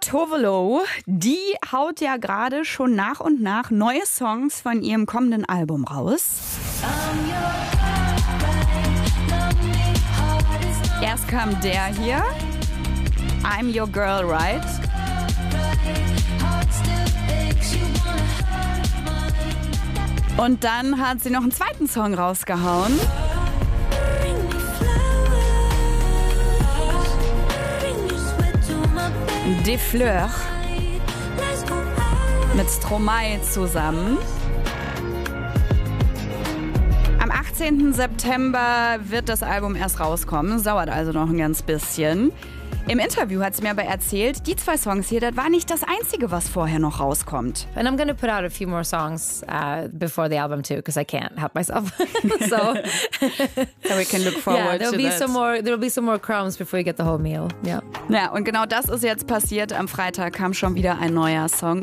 Tove Lo, die haut ja gerade schon nach und nach neue Songs von ihrem kommenden Album raus. Erst kam der hier, I'm Your Girl, Right? Und dann hat sie noch einen zweiten Song rausgehauen. Des Fleurs mit Stromae zusammen. Am 18. September wird das Album erst rauskommen. Es dauert also noch ein ganz bisschen. Im Interview hat sie mir aber erzählt, die 2 Songs hier, das war nicht das Einzige, was vorher noch rauskommt. And I'm going to put out a few more songs before the album too, because I can't help myself. so we can look forward to that. There'll be some more crumbs before you get the whole meal. Yeah. Ja, und genau das ist jetzt passiert. Am Freitag kam schon wieder ein neuer Song.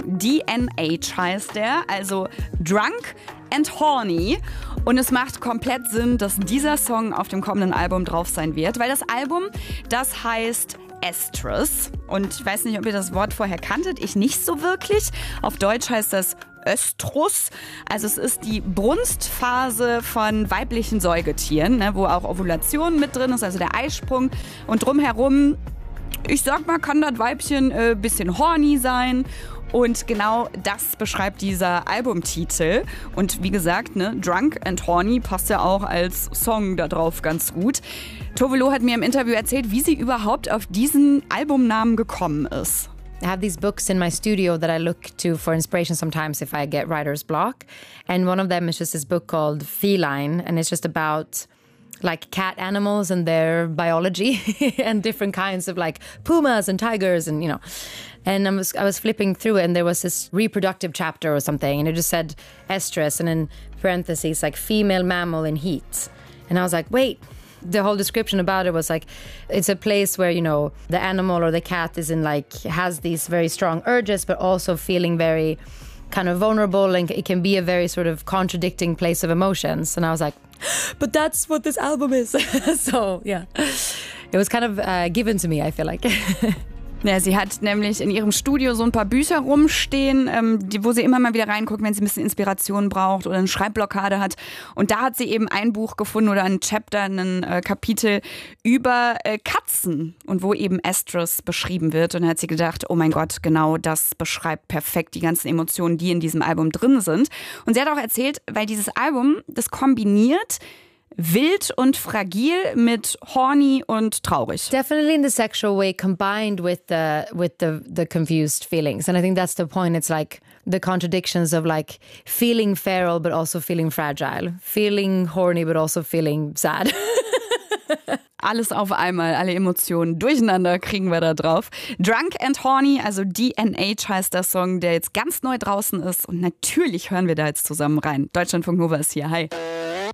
DNH heißt der, also Drunk and Horny. Und es macht komplett Sinn, dass dieser Song auf dem kommenden Album drauf sein wird, weil das Album, das heißt Estrus. Und ich weiß nicht, ob ihr das Wort vorher kanntet. Ich nicht so wirklich. Auf Deutsch heißt das Östrus. Also es ist die Brunstphase von weiblichen Säugetieren, ne, wo auch Ovulation mit drin ist, also der Eisprung. Und drumherum, ich sag mal, kann das Weibchen ein bisschen horny sein. Und genau das beschreibt dieser Albumtitel. Und wie gesagt, ne, Drunk and Horny passt ja auch als Song da drauf ganz gut. Tove Lo hat mir im Interview erzählt, wie sie überhaupt auf diesen Albumnamen gekommen ist. I have these books in my studio that I look to for inspiration sometimes if I get writer's block. And one of them is just this book called Feline. And it's just about like cat animals and their biology and different kinds of like pumas and tigers and, you know. And I was flipping through it and there was this reproductive chapter or something. And it just said estrus and in parentheses like female mammal in heat. And I was like, wait. The whole description about it was like, it's a place where, you know, the animal or the cat is in like, has these very strong urges, but also feeling very kind of vulnerable, and it can be a very sort of contradicting place of emotions. And I was like, but that's what this album is. So, yeah, it was kind of given to me, I feel like. Ja, sie hat nämlich in ihrem Studio so ein paar Bücher rumstehen, wo sie immer mal wieder reinguckt, wenn sie ein bisschen Inspiration braucht oder eine Schreibblockade hat. Und da hat sie eben ein Buch gefunden oder ein Chapter, ein Kapitel über Katzen und wo eben Estrus beschrieben wird. Und da hat sie gedacht, oh mein Gott, genau das beschreibt perfekt die ganzen Emotionen, die in diesem Album drin sind. Und sie hat auch erzählt, weil dieses Album, das kombiniert wild und fragil mit horny und traurig. Definitely in the sexual way combined with the confused feelings. And I think that's the point. It's like the contradictions of like feeling feral but also feeling fragile. Feeling horny but also feeling sad. Alles auf einmal, alle Emotionen durcheinander kriegen wir da drauf. Drunk and Horny, also DNH heißt der Song, der jetzt ganz neu draußen ist. Und natürlich hören wir da jetzt zusammen rein. Deutschlandfunk Nova ist hier. Hi.